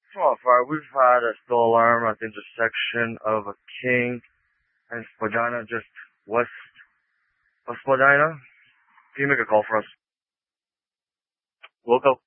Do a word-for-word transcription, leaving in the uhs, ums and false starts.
So far, we've had a stall alarm at the intersection of a King and Spadina, just west of Spadina. Can you make a call for us? Local.